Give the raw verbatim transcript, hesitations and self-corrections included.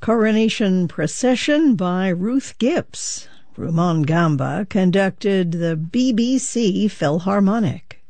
Coronation Procession by Ruth Gibbs. Rumon Gamba conducted the B B C Philharmonic.